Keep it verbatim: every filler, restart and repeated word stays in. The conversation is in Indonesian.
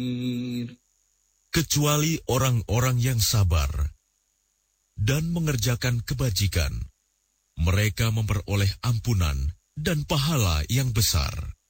Kecuali orang-orang yang sabar dan mengerjakan kebajikan, mereka memperoleh ampunan dan pahala yang besar.